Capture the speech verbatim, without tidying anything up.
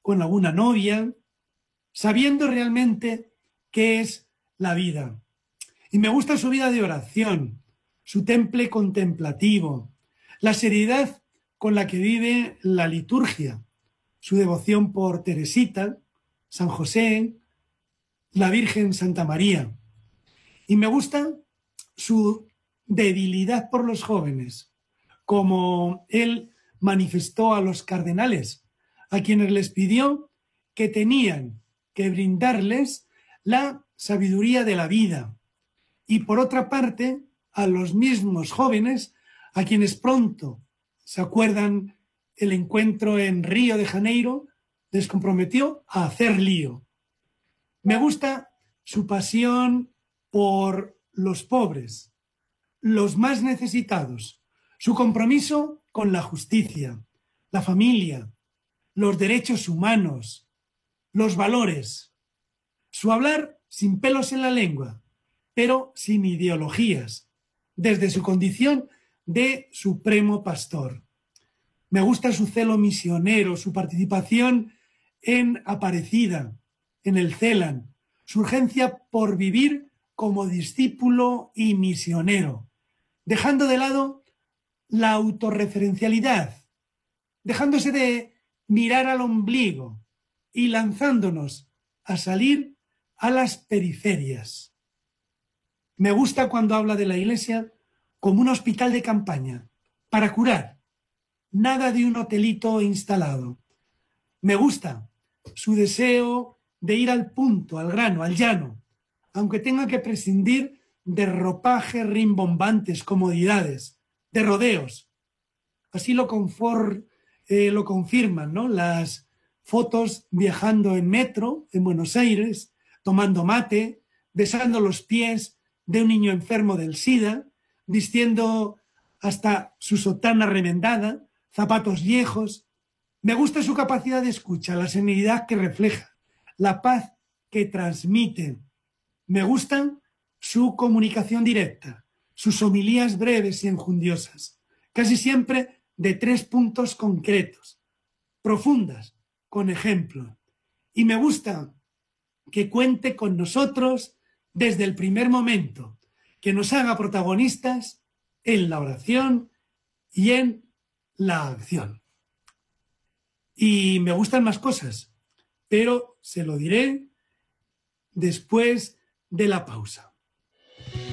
con alguna novia, sabiendo realmente qué es la vida. Y me gusta su vida de oración, su temple contemplativo, la seriedad con la que vive la liturgia, su devoción por Teresita, San José, la Virgen Santa María. Y me gusta su debilidad por los jóvenes, como él manifestó a los cardenales, a quienes les pidió que tenían que brindarles la sabiduría de la vida. Y por otra parte, a los mismos jóvenes, a quienes pronto se acuerdan el encuentro en Río de Janeiro, les comprometió a hacer lío. Me gusta su pasión por los pobres, los más necesitados, su compromiso con la justicia, la familia, los derechos humanos, los valores, su hablar sin pelos en la lengua, pero sin ideologías, desde su condición de supremo pastor. Me gusta su celo misionero, su participación en Aparecida, en el Celan, su urgencia por vivir como discípulo y misionero, dejando de lado la autorreferencialidad, dejándose de mirar al ombligo y lanzándonos a salir a las periferias. Me gusta cuando habla de la Iglesia como un hospital de campaña, para curar, nada de un hotelito instalado. Me gusta su deseo de ir al punto, al grano, al llano, aunque tenga que prescindir de ropajes rimbombantes, comodidades, de rodeos. Así lo, confort, eh, lo confirman, ¿no? Las fotos viajando en metro en Buenos Aires, tomando mate, besando los pies de un niño enfermo del SIDA, vistiendo hasta su sotana remendada, zapatos viejos. Me gusta su capacidad de escucha, la serenidad que refleja, la paz que transmite. Me gusta su comunicación directa, sus homilías breves y enjundiosas, casi siempre de tres puntos concretos, profundas, con ejemplo. Y me gusta que cuente con nosotros desde el primer momento, que nos haga protagonistas en la oración y en la acción. Y me gustan más cosas, pero se lo diré después de la pausa.